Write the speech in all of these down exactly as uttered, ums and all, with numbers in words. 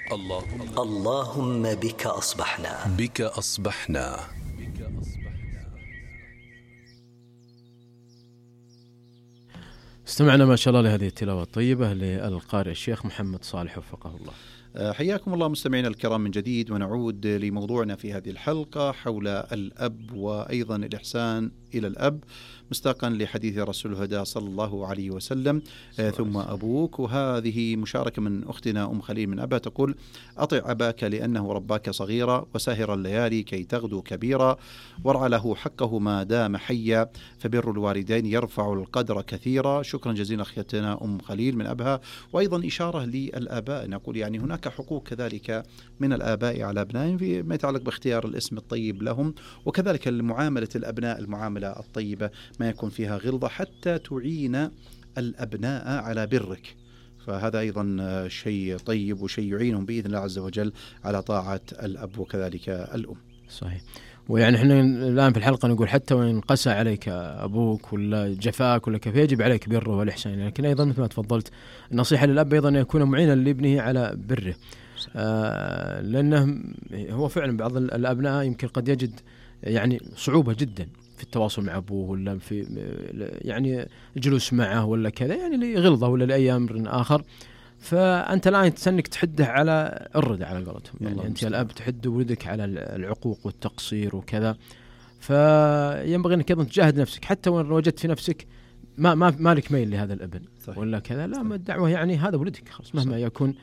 اللهم اللهم بك أصبحنا بك أصبحنا. استمعنا ما شاء الله لهذه التلاوة الطيبة للقارئ الشيخ محمد صالح وفقه الله. حياكم الله مستمعينا الكرام من جديد، ونعود لموضوعنا في هذه الحلقة حول الأب وأيضا الإحسان إلى الأب، مستاقا لحديث رسول الهدى صلى الله عليه وسلم ثم أبوك. وهذه مشاركة من أختنا أم خليل من أبا، تقول: أطع أباك لأنه رباك صغيرا وساهر الليالي كي تغدو كبيرا، وارع له حقه ما دام حيا، فبر الوالدين يرفع القدر كثيرا. شكرا جزيلا أختنا أم خليل من أبها. وأيضا إشارة للآباء، نقول يعني هناك حقوق كذلك من الآباء على أبنائهم فيما يتعلق باختيار الاسم الطيب لهم، وكذلك معاملة الأبناء المعاملة الطيبة ما يكون فيها غلظة حتى تعين الأبناء على برك. فهذا أيضا شيء طيب وشيء يعينهم بإذن الله عز وجل على طاعة الأب وكذلك الأم. صحيح. ويعني احنا الآن في الحلقة نقول حتى وإن قسى عليك أبوك ولا جفاك ولا كيف، يجب عليك بره والإحسان، لكن أيضا مثل ما تفضلت النصيحة للأب أيضا يكون معينا لابنه على بره. آه لأنه هو فعلا بعض الأبناء يمكن قد يجد يعني صعوبة جدا في التواصل مع أبوه، ولا في يعني الجلوس معه ولا كذا، يعني لغلظة ولا لأي أمر آخر. فأنت الآن تسنك تحده على الردى على قولتهم، يعني أنت الأب تحد ولدك على العقوق والتقصير وكذا. فينبغي أنك أيضا تجاهد نفسك، حتى وإن وجدت في نفسك ما ما مالك ميل لهذا الابن صحيح. ولا كذا، لا، ما الدعوة يعني هذا ولدك خلاص مهما صحيح. يكون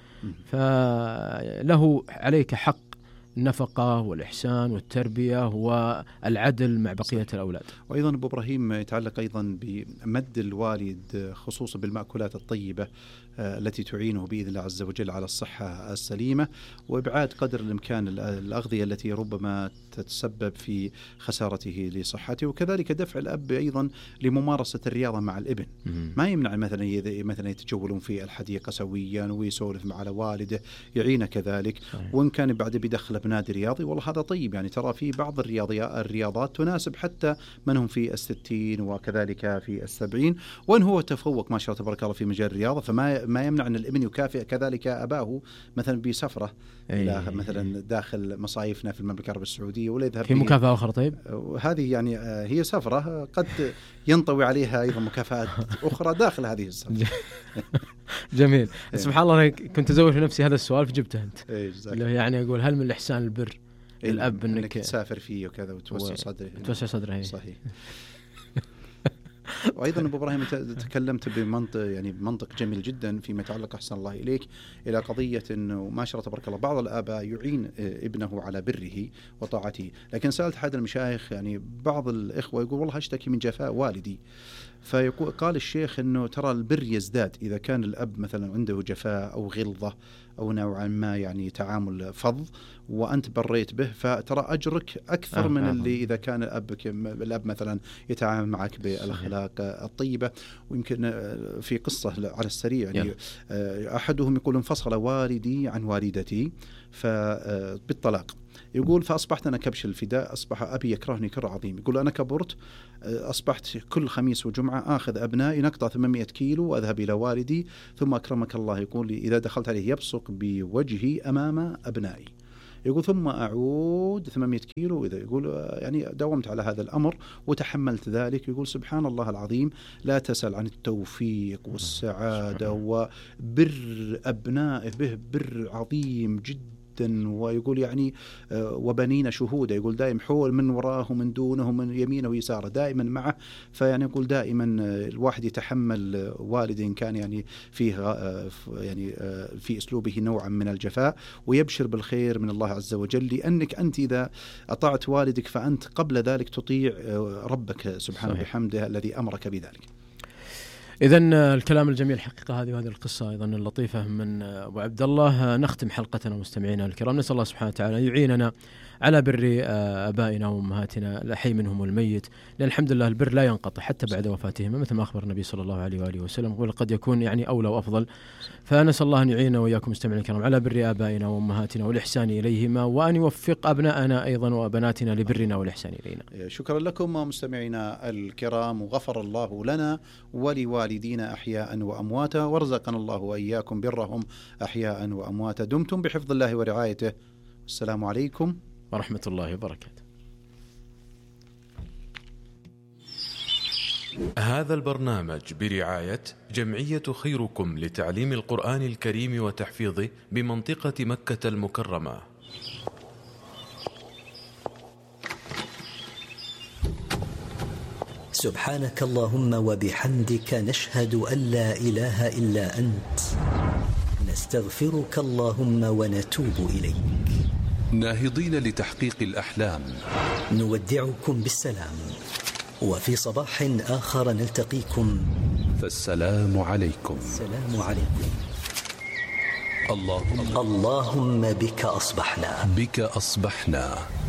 فله عليك حق النفقة والإحسان والتربية والعدل مع بقية الأولاد. وأيضا أبو إبراهيم يتعلق أيضا بمد الوالد خصوصا بالمأكولات الطيبة التي تعينه بإذن الله عز وجل على الصحة السليمة، وإبعاد قدر الإمكان الأغذية التي ربما تتسبب في خسارته لصحته، وكذلك دفع الأب أيضا لممارسة الرياضة مع الابن. ما يمنع مثلا مثلا يتجولون في الحديقة سويا ويسولف مع والده، يعينه كذلك. وإن كان بعد بيدخل بنادي رياضي، والله هذا طيب، يعني ترى في بعض الرياضات تناسب حتى من هم في الستين وكذلك في السبعين، وإن هو تفوق ما شاء الله تبارك الله في مجال الرياضة، فما ما يمنع أن الابن يكافئ كذلك أباه مثلا بسفرة إلى مثلا داخل مصايفنا في المملكة العربية السعودية، ولا يذهب في مكافأة أخرى. طيب هذه يعني هي سفرة قد ينطوي عليها أيضا مكافآت أخرى داخل هذه السفرة. جميل. سبحان الله، كنت أزوج في نفسي هذا السؤال فجبته أنت. يعني أقول هل من الإحسان البر الأب إنك, إنك تسافر فيه وكذا وتوسع صدره توسع صدره صحيح. وأيضا أبو إبراهيم تكلمت بمنطق يعني بمنطق جميل جدا فيما يتعلق أحسن الله إليك إلى قضية إنه ما شاء الله تبارك الله بعض الآباء يعين ابنه على بره وطاعته، لكن سألت أحد المشايخ يعني بعض الإخوة يقول والله أشتكي من جفاء والدي، فقال الشيخ إنه ترى البر يزداد إذا كان الأب مثلا عنده جفاء أو غلظة أو نوعا ما يعني تعامل فظ وأنت بريت به، فترى أجرك أكثر آه من آه. اللي إذا كان الأب الأب مثلا يتعامل معك بالأخلاق الطيبة. ويمكن في قصة على السريع يعني أحدهم يقول انفصل والدي عن والدتي فبالطلاق، يقول فأصبحت أنا كبش الفداء، أصبح أبي يكرهني كره عظيم. يقول أنا كبرت، أصبحت كل خميس وجمعة آخذ أبنائي نقطع ثمانمائة كيلو وأذهب إلى والدي، ثم أكرمك الله يقول لي إذا دخلت عليه يبصق بوجهي أمام أبنائي، يقول ثم أعود ثمانمائة كيلو. إذا يقول يعني داومت على هذا الأمر وتحملت ذلك. يقول سبحان الله العظيم، لا تسأل عن التوفيق والسعادة وبر أبنائه به بر عظيم جدا. ويقول يعني وبنينا شهودا، يقول دائما حول من وراه من دونه من يمينه ويساره دائما معه. فيعني يقول دائما الواحد يتحمل والد إن كان يعني فيه يعني في أسلوبه نوعا من الجفاء، ويبشر بالخير من الله عز وجل، لأنك أنت إذا أطعت والدك فأنت قبل ذلك تطيع ربك سبحانه بحمده الذي أمرك بذلك. إذن الكلام الجميل حقيقة هذه وهذه القصة أيضا اللطيفة من أبو عبد الله. نختم حلقتنا مستمعينا الكرام، نسأل الله سبحانه وتعالى يعيننا على بر آبائنا وأمهاتنا الحي منهم والميت، لأن الحمد لله البر لا ينقطع حتى بعد وفاتهم، مثل ما أخبر النبي صلى الله عليه وآله وسلم، وقد يكون يعني أولى وأفضل. فنسأل الله أن يعيننا وإياكم مستمعينا الكرام على بر آبائنا وأمهاتنا والإحسان إليهما، وأن يوفق أبناءنا أيضا وبناتنا لبرنا والإحسان إلينا. شكرا لكم مستمعينا الكرام، وغفر الله لنا ولوالدينا والدينا أحياء وأمواتا، وارزقنا الله وإياكم برهم أحياء وأمواتا. دمتم بحفظ الله ورعايته. السلام عليكم ورحمة الله وبركاته. هذا البرنامج برعاية جمعية خيركم لتعليم القرآن الكريم وتحفيظه بمنطقة مكة المكرمة. سبحانك اللهم وبحمدك، نشهد أن لا إله إلا أنت، نستغفرك اللهم ونتوب إليك. ناهضين لتحقيق الأحلام، نودعكم بالسلام، وفي صباح آخر نلتقيكم، فالسلام عليكم. السلام عليكم. اللهم اللهم بك أصبحنا بك أصبحنا